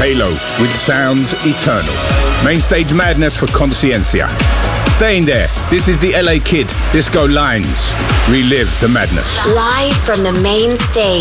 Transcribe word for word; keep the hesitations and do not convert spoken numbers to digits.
Halo with Sounds Eternal. Mainstage madness for Consciencia. Staying there, this is the L A Kid, Disco Lines. Relive the madness. Live from the main stage.